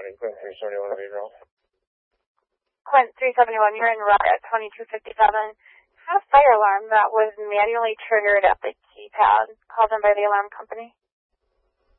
Quint 371 Behavioral. Quint 371, you're in route at 2257. Had a fire alarm that was manually triggered at the keypad called in by the alarm company.